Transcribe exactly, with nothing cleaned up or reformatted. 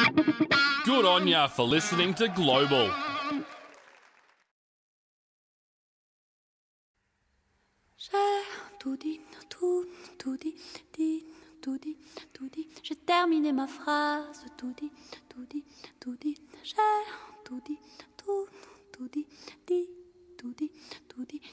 Good on ya for listening to Global. J'ai tout dit, tout, tout dit, dit, tout dit, tout dit. J'ai terminé ma phrase, tout dit, tout dit, tout dit. J'ai tout dit, tout, tout dit, dit, tout dit, tout dit.